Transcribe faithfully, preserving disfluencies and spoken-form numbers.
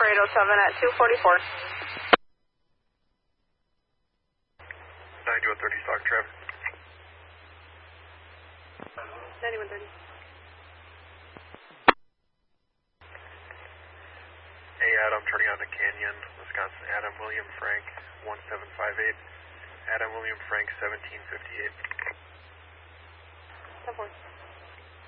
eight oh seven at two forty-four. ninety-one thirty stock traffic. ninety-one thirty. Hey Adam, turning on the Canyon, Wisconsin, Adam William Frank, one seven five eight. Adam William Frank, seventeen fifty-eight. ten four.